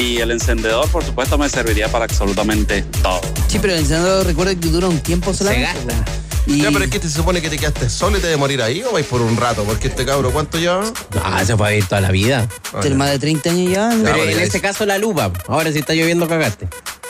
Y el encendedor, por supuesto, me serviría para absolutamente todo. Sí, pero el encendedor, recuerda que dura un tiempo solamente. Se gasta. Y... Ya, pero es que se supone que te quedaste solo y te debes morir ahí o vais por un rato, porque este cabro, ¿cuánto lleva? No, eso puede ir toda la vida. Más de 30 años ya. Pero bueno, en ya ese caso la lupa. Ahora si está lloviendo cagaste.